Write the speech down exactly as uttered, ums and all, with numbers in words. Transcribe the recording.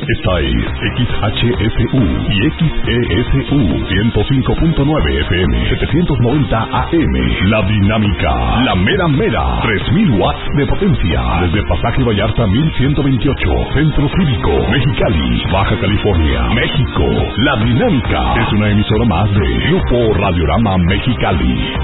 Esta es X H F U y X E S U ciento cinco punto nueve F M, setecientos noventa A M. La Dinámica, la mera mera, tres mil watts de potencia. Desde Pasaje Vallarta mil ciento veintiocho, Centro Cívico, Mexicali, Baja California, México. La Dinámica es una emisora más de Grupo Radiorama Mexicali.